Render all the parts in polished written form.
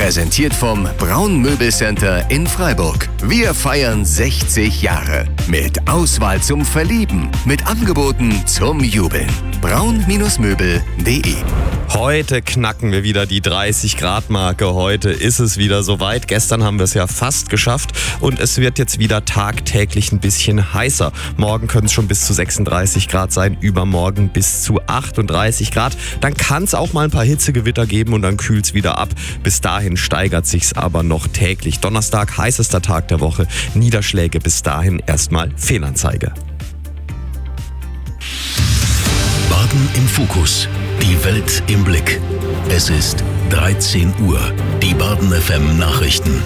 Präsentiert vom Braun Möbelcenter in Freiburg. Wir feiern 60 Jahre. Mit Auswahl zum Verlieben. Mit Angeboten zum Jubeln. braun-möbel.de. Heute knacken wir wieder die 30-Grad-Marke. Heute ist es wieder soweit. Gestern haben wir es ja fast geschafft und es wird jetzt wieder tagtäglich ein bisschen heißer. Morgen können es schon bis zu 36 Grad sein, übermorgen bis zu 38 Grad. Dann kann es auch mal ein paar Hitzegewitter geben und dann kühlt es wieder ab. Bis dahin steigert sich's aber noch täglich. Donnerstag, heißester Tag der Woche. Niederschläge bis dahin erstmal Fehlanzeige. Baden im Fokus. Die Welt im Blick. Es ist 13 Uhr. Die Baden FM Nachrichten.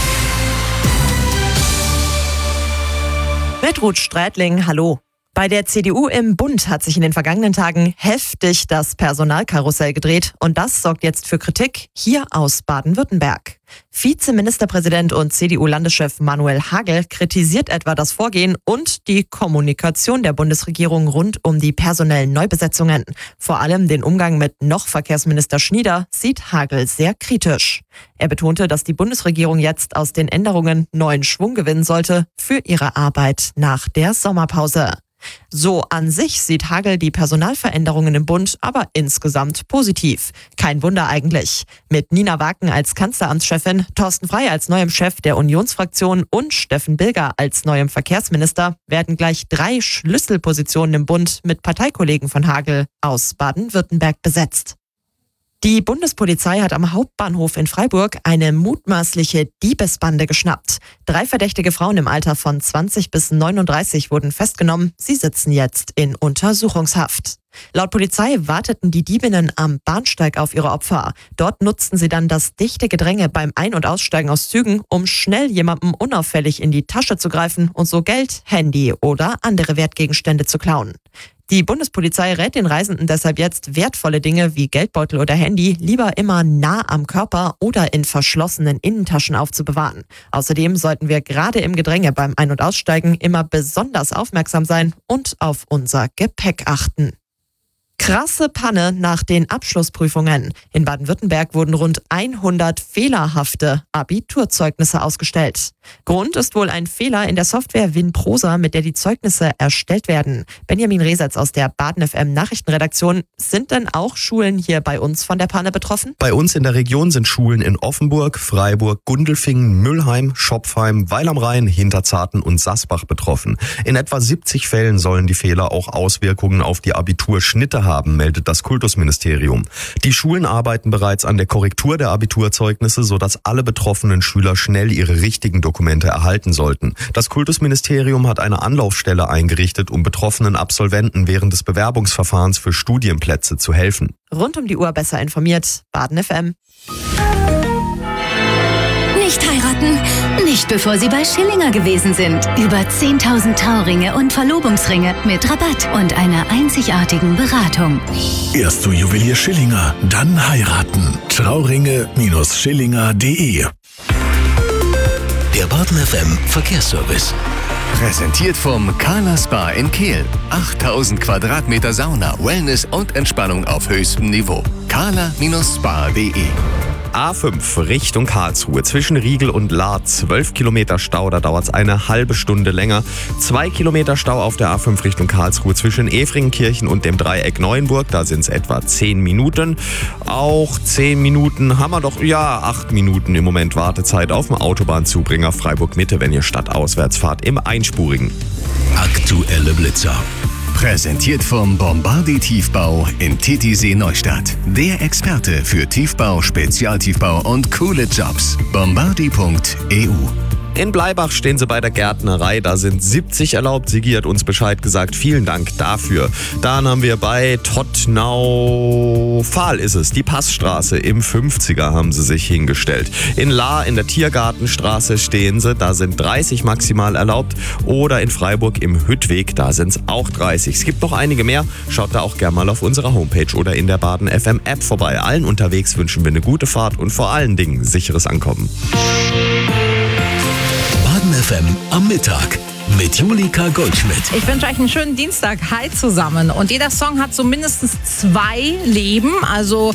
Mit Ruth Strätling, hallo. Bei der CDU im Bund hat sich in den vergangenen Tagen heftig das Personalkarussell gedreht und das sorgt jetzt für Kritik hier aus Baden-Württemberg. Vizeministerpräsident und CDU-Landeschef Manuel Hagel kritisiert etwa das Vorgehen und die Kommunikation der Bundesregierung rund um die personellen Neubesetzungen. Vor allem den Umgang mit noch Verkehrsminister Schnieder sieht Hagel sehr kritisch. Er betonte, dass die Bundesregierung jetzt aus den Änderungen neuen Schwung gewinnen sollte für ihre Arbeit nach der Sommerpause. So an sich sieht Hagel die Personalveränderungen im Bund aber insgesamt positiv. Kein Wunder eigentlich. Mit Nina Waken als Kanzleramtschefin, Thorsten Frey als neuem Chef der Unionsfraktion und Steffen Bilger als neuem Verkehrsminister werden gleich 3 Schlüsselpositionen im Bund mit Parteikollegen von Hagel aus Baden-Württemberg besetzt. Die Bundespolizei hat am Hauptbahnhof in Freiburg eine mutmaßliche Diebesbande geschnappt. 3 verdächtige Frauen im Alter von 20 bis 39 wurden festgenommen. Sie sitzen jetzt in Untersuchungshaft. Laut Polizei warteten die Diebinnen am Bahnsteig auf ihre Opfer. Dort nutzten sie dann das dichte Gedränge beim Ein- und Aussteigen aus Zügen, um schnell jemandem unauffällig in die Tasche zu greifen und so Geld, Handy oder andere Wertgegenstände zu klauen. Die Bundespolizei rät den Reisenden deshalb jetzt, wertvolle Dinge wie Geldbeutel oder Handy lieber immer nah am Körper oder in verschlossenen Innentaschen aufzubewahren. Außerdem sollten wir gerade im Gedränge beim Ein- und Aussteigen immer besonders aufmerksam sein und auf unser Gepäck achten. Krasse Panne nach den Abschlussprüfungen. In Baden-Württemberg wurden rund 100 fehlerhafte Abiturzeugnisse ausgestellt. Grund ist wohl ein Fehler in der Software WinProsa, mit der die Zeugnisse erstellt werden. Benjamin Resetz aus der Baden FM Nachrichtenredaktion. Sind denn auch Schulen hier bei uns von der Panne betroffen? Bei uns in der Region sind Schulen in Offenburg, Freiburg, Gundelfingen, Müllheim, Schopfheim, Weil am Rhein, Hinterzarten und Sasbach betroffen. In etwa 70 Fällen sollen die Fehler auch Auswirkungen auf die Abiturschnitte haben, meldet das Kultusministerium. Die Schulen arbeiten bereits an der Korrektur der Abiturzeugnisse, sodass alle betroffenen Schüler schnell ihre richtigen Dokumente erhalten sollten. Das Kultusministerium hat eine Anlaufstelle eingerichtet, um betroffenen Absolventen während des Bewerbungsverfahrens für Studienplätze zu helfen. Rund um die Uhr besser informiert. Baden FM. Nicht heiraten, nicht bevor Sie bei Schillinger gewesen sind. Über 10.000 Trauringe und Verlobungsringe mit Rabatt und einer einzigartigen Beratung. Erst zu Juwelier Schillinger, dann heiraten. Trauringe-Schillinger.de. Der Baden FM Verkehrsservice. Präsentiert vom Carla Spa in Kehl. 8000 Quadratmeter Sauna, Wellness und Entspannung auf höchstem Niveau. carla-spa.de. A5 Richtung Karlsruhe zwischen Riegel und Lahr 12 Kilometer Stau, da dauert es eine halbe Stunde länger. 2 Kilometer Stau auf der A5 Richtung Karlsruhe zwischen Efringenkirchen und dem Dreieck Neuenburg, da sind es etwa 10 Minuten. Auch 10 Minuten haben wir doch, 8 Minuten im Moment Wartezeit auf dem Autobahnzubringer Freiburg Mitte, wenn ihr stadtauswärts fahrt im Einspurigen. Aktuelle Blitzer. Präsentiert vom Bombardier Tiefbau in Titisee Neustadt. Der Experte für Tiefbau, Spezialtiefbau und coole Jobs. Bombardier.eu. In Bleibach stehen sie bei der Gärtnerei, da sind 70 erlaubt. Sigi hat uns Bescheid gesagt, vielen Dank dafür. Dann haben wir bei Tottnau-Fahl ist es, die Passstraße im 50er haben sie sich hingestellt. In Lahr in der Tiergartenstraße stehen sie, da sind 30 maximal erlaubt. Oder in Freiburg im Hüttweg, da sind es auch 30. Es gibt noch einige mehr, schaut da auch gerne mal auf unserer Homepage oder in der Baden FM App vorbei. Allen unterwegs wünschen wir eine gute Fahrt und vor allen Dingen sicheres Ankommen. Baden FM am Mittag mit Julika Goldschmidt. Ich wünsche euch einen schönen Dienstag. Hi zusammen. Und jeder Song hat so mindestens 2 Leben. Also